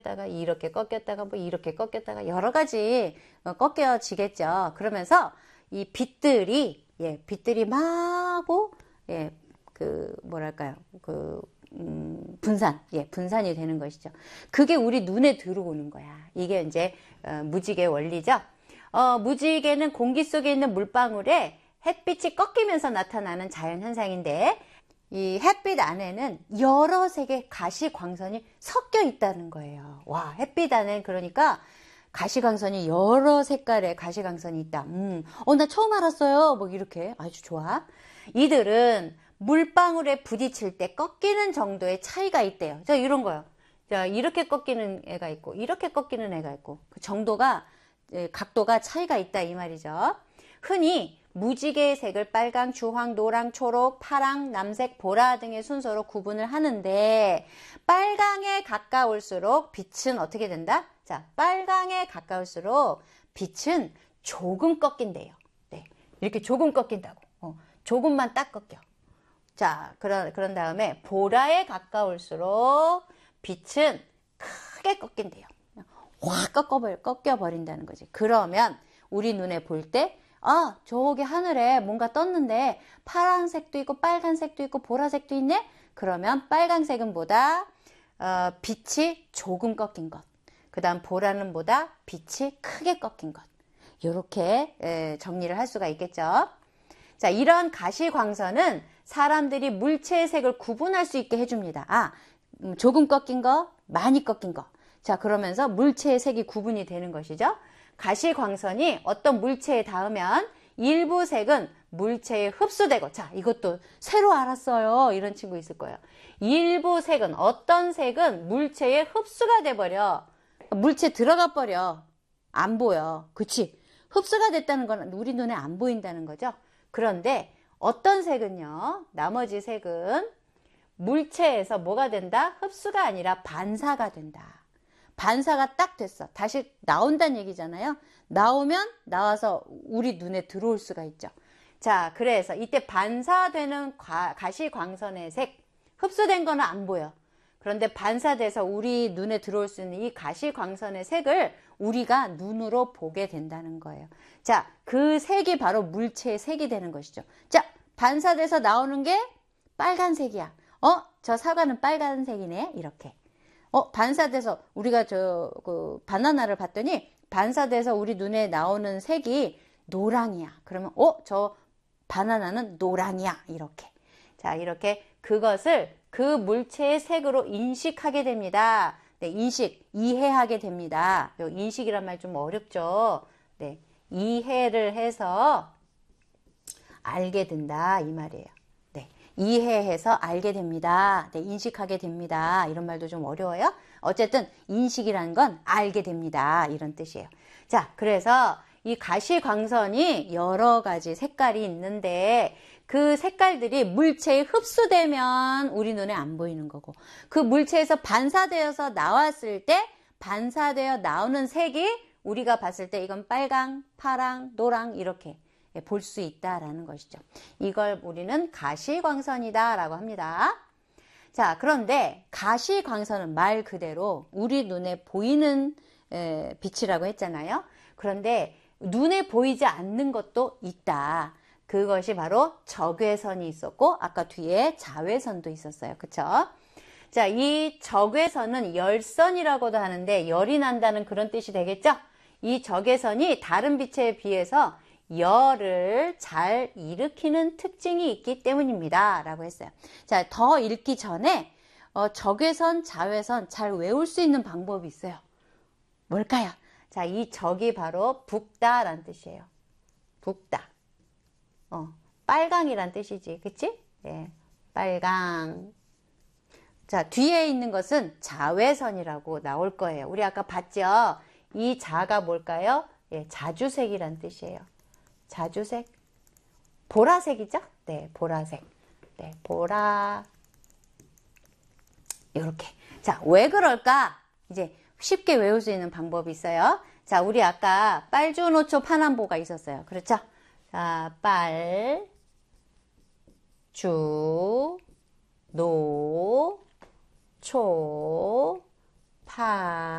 다가 이렇게 꺾였다가 뭐 이렇게 꺾였다가 여러 가지 꺾여지겠죠. 그러면서 이 빛들이 빛들이 마구 그 뭐랄까요? 그 분산이 되는 것이죠. 그게 우리 눈에 들어오는 거야. 이게 이제 무지개 원리죠. 무지개는 공기 속에 있는 물방울에 햇빛이 꺾이면서 나타나는 자연 현상인데, 이 햇빛 안에는 여러 색의 가시광선이 섞여 있다는 거예요. 와, 햇빛 안에 그러니까 가시광선이 여러 색깔의 가시광선이 있다. 나 처음 알았어요. 뭐 이렇게 아주 좋아. 이들은 물방울에 부딪힐 때 꺾이는 정도의 차이가 있대요. 자, 이런 거요. 자, 이렇게 꺾이는 애가 있고 이렇게 꺾이는 애가 있고 그 정도가 각도가 차이가 있다 이 말이죠. 흔히 무지개의 색을 빨강, 주황, 노랑, 초록, 파랑, 남색, 보라 등의 순서로 구분을 하는데, 빨강에 가까울수록 빛은 어떻게 된다? 자, 빨강에 가까울수록 빛은 조금 꺾인대요. 네, 이렇게 조금 꺾인다고. 조금만 딱 꺾여. 자, 그런 다음에 보라에 가까울수록 빛은 크게 꺾인대요. 확 꺾여버린다는 거지. 그러면 우리 눈에 볼 때 저기 하늘에 뭔가 떴는데 파란색도 있고 빨간색도 있고 보라색도 있네? 그러면 빨간색은 보다 빛이 조금 꺾인 것, 그 다음 보라는 보다 빛이 크게 꺾인 것, 이렇게 정리를 할 수가 있겠죠. 자, 이런 가시광선은 사람들이 물체의 색을 구분할 수 있게 해줍니다. 조금 꺾인 거, 많이 꺾인 거. 자, 그러면서 물체의 색이 구분이 되는 것이죠. 가시광선이 어떤 물체에 닿으면 일부 색은 물체에 흡수되고, 자, 이것도 새로 알았어요. 이런 친구 있을 거예요. 일부 색은, 어떤 색은 물체에 흡수가 돼버려. 물체 들어가 버려. 안 보여. 그치? 흡수가 됐다는 건 우리 눈에 안 보인다는 거죠. 그런데 어떤 색은요, 나머지 색은 물체에서 뭐가 된다? 흡수가 아니라 반사가 된다. 반사가 딱 됐어. 다시 나온다는 얘기잖아요. 나와서 우리 눈에 들어올 수가 있죠. 자, 그래서 이때 반사되는 가시광선의 색, 흡수된 거는 안 보여. 그런데 반사돼서 우리 눈에 들어올 수 있는 이 가시광선의 색을 우리가 눈으로 보게 된다는 거예요. 자, 그 색이 바로 물체의 색이 되는 것이죠. 자, 반사돼서 나오는 게 빨간색이야. 저 사과는 빨간색이네. 이렇게. 반사돼서 우리가 바나나를 봤더니 반사돼서 우리 눈에 나오는 색이 노랑이야. 그러면 저 바나나는 노랑이야. 이렇게. 자, 이렇게 그것을 그 물체의 색으로 인식하게 됩니다. 네, 이해하게 됩니다. 인식이란 말 좀 어렵죠. 네, 이해를 해서 알게 된다 이 말이에요. 네, 이해해서 알게 됩니다. 네, 인식하게 됩니다. 이런 말도 좀 어려워요. 어쨌든 인식이라는 건 알게 됩니다. 이런 뜻이에요. 자, 그래서 이 가시광선이 여러 가지 색깔이 있는데 그 색깔들이 물체에 흡수되면 우리 눈에 안 보이는 거고, 그 물체에서 반사되어서 나왔을 때 반사되어 나오는 색이 우리가 봤을 때 이건 빨강, 파랑, 노랑 이렇게 볼 수 있다라는 것이죠. 이걸 우리는 가시광선이다 라고 합니다. 자, 그런데 가시광선은 말 그대로 우리 눈에 보이는 빛이라고 했잖아요. 그런데 눈에 보이지 않는 것도 있다. 그것이 바로 적외선이 있었고 아까 뒤에 자외선도 있었어요. 그쵸? 자, 이 적외선은 열선이라고도 하는데 열이 난다는 그런 뜻이 되겠죠? 이 적외선이 다른 빛에 비해서 열을 잘 일으키는 특징이 있기 때문입니다. 라고 했어요. 자, 더 읽기 전에 적외선, 자외선 잘 외울 수 있는 방법이 있어요. 뭘까요? 자, 이 적이 바로 붓다라는 뜻이에요. 붓다. 빨강이란 뜻이지. 그치? 예, 빨강. 자, 뒤에 있는 것은 자외선이라고 나올 거예요. 우리 아까 봤죠? 이 자가 뭘까요? 예, 자주색이란 뜻이에요. 자주색. 보라색이죠? 네, 보라색. 네, 보라. 요렇게. 자, 왜 그럴까? 이제 쉽게 외울 수 있는 방법이 있어요. 자, 우리 아까 빨주노초 파남보가 있었어요. 그렇죠? 자, 빨, 주, 노, 초, 파.